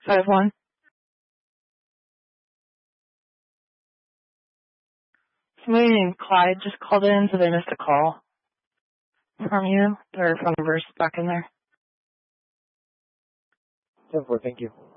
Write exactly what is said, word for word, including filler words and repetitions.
five one. Somebody named Clyde just called in, so they missed a call from you. Their phone number's back in there. ten four, thank you.